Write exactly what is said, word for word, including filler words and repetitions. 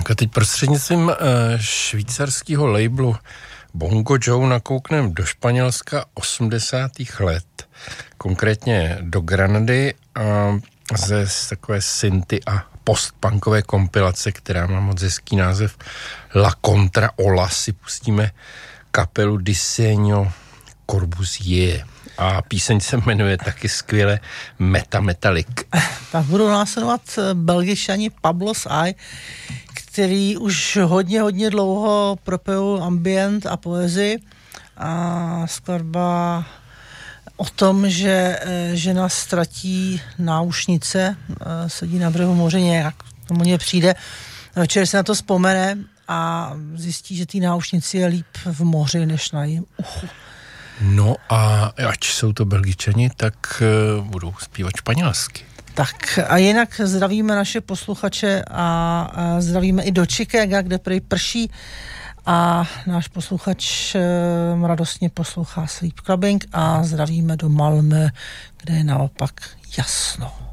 Tak a teď prostřednictvím uh, švýcarského labelu Bongo Joe nakouknem do Španělska osmdesátých let, konkrétně do Granady a ze takové synty a postpunkové kompilace, která má moc hezký název La Contra Ola, si pustíme kapelu Diseño Corbusier. A píseň se jmenuje taky skvěle Meta Metallic. Tak budou následovat Belgičani Pablo Sai, který už hodně, hodně dlouho propojil ambient a poezii. A skladba o tom, že žena ztratí náušnice, sedí na břehu moře nějak, tomu mě přijde. Večer se na to vzpomene a zjistí, že té náušnici je líp v moři, než na jejím uchu. No a ať jsou to Belgičani, tak uh, budou zpívat španělsky. Tak a jinak zdravíme naše posluchače a, a zdravíme i do Chicaga, kde prý prší a náš posluchač uh, radostně poslouchá Sleep Clubbing a zdravíme do Malmö, kde je naopak jasno.